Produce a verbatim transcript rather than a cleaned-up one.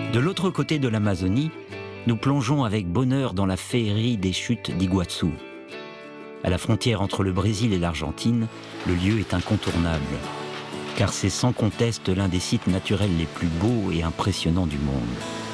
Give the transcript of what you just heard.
De l'autre côté de l'Amazonie, nous plongeons avec bonheur dans la féerie des chutes d'Iguaçu. À la frontière entre le Brésil et l'Argentine, le lieu est incontournable, car c'est sans conteste l'un des sites naturels les plus beaux et impressionnants du monde.